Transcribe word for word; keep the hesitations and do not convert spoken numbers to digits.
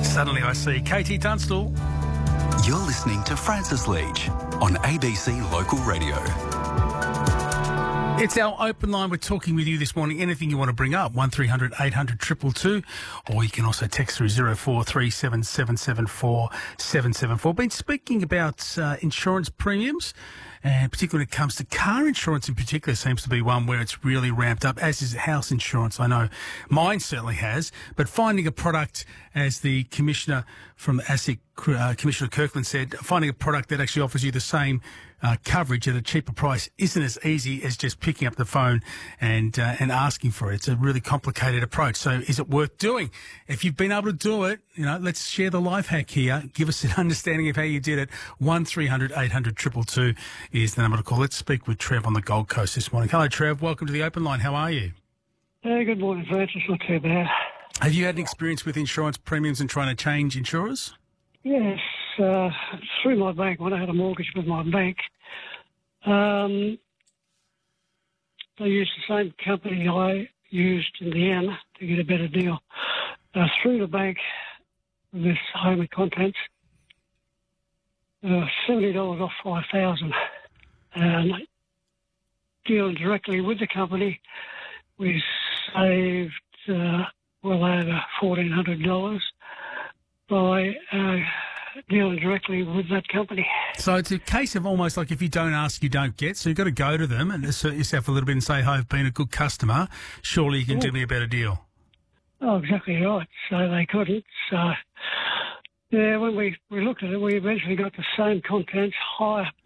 Suddenly I see Katie Tunstall. You're listening to Francis Leach on A B C Local Radio. It's our open line. We're talking with you this morning. Anything you want to bring up, one three hundred eight hundred two two two, or you can also text through zero four three seven seven seven four seven seven four. Been speaking about uh, insurance premiums, and particularly when it comes to car insurance in particular, seems to be one where it's really ramped up, as is house insurance. I know mine certainly has, but finding a product, as the Commissioner from ASIC, uh, Commissioner Kirkland said, finding a product that actually offers you the same Uh, coverage at a cheaper price isn't as easy as just picking up the phone and uh, and asking for it. It's a really complicated approach. So is it worth doing? If you've been able to do it, you know, let's share the life hack here. Give us an understanding of how you did it. one three hundred eight hundred two two two is the number to call. Let's speak with Trev on the Gold Coast this morning. Hello, Trev. Welcome to the Open Line. How are you? Hey, good morning, Francis. Not too bad. Have you had an experience with insurance premiums and trying to change insurers? Yes, uh, through my bank, when I had a mortgage with my bank, um, they used the same company I used in the end to get a better deal. Uh, through the bank, this home and contents, uh, seventy dollars off five thousand dollars. And dealing directly with the company, we saved uh, well over fourteen hundred dollars. by uh, dealing directly with that company. So it's a case of almost like if you don't ask, you don't get. So you've got to go to them and assert yourself a little bit and say, hey, I've been a good customer. Surely you can yeah. do me a better deal. Oh, exactly right. So they couldn't. So, yeah, when we, we looked at it, we eventually got the same contents, higher